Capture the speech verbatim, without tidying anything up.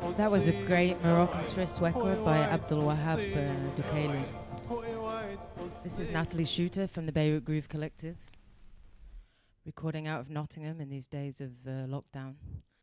That was a great Moroccan twist record by Abdul Wahab uh, Dukaili. This is Natalie Shooter from the Beirut Groove Collective, recording out of Nottingham in these days of uh, lockdown.